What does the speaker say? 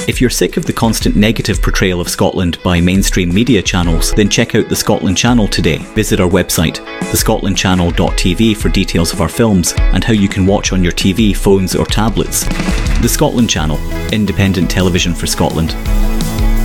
If you're sick of the constant negative portrayal of Scotland by mainstream media channels, then check out the Scotland Channel today. Visit our website, thescotlandchannel.tv, for details of our films and how you can watch on your TV, phones or tablets. The Scotland Channel, independent television for Scotland.